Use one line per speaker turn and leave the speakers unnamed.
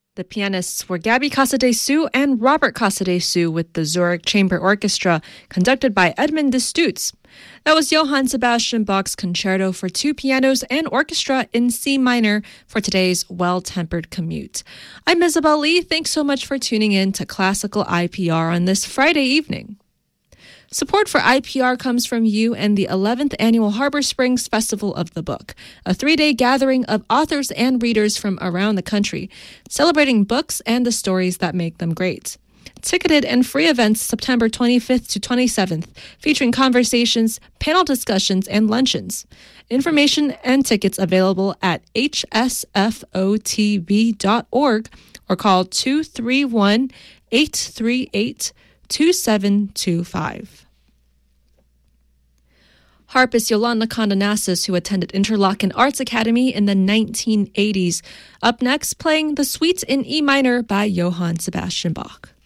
The pianists were Gabby Casadei-Sue and Robert Casadei-Sue with the Zurich Chamber Orchestra, conducted by Edmund de Stutz. That was Johann Sebastian Bach's Concerto for two pianos and orchestra in C minor for today's Well-Tempered Commute. I'm Isabel Lee. Thanks so much for tuning in to Classical IPR on this Friday evening. Support for IPR comes from you and the 11th Annual Harbor Springs Festival of the Book, a 3-day gathering of authors and readers from around the country, celebrating books and the stories that make them great. Ticketed and free events September 25th to 27th, featuring conversations, panel discussions, and luncheons. Information and tickets available at hsfotb.org or call 231-838-2725. Harpist Yolanda Condonassis, who attended Interlochen Arts Academy in the 1980s. Up next, playing the Suite in E minor by Johann Sebastian Bach.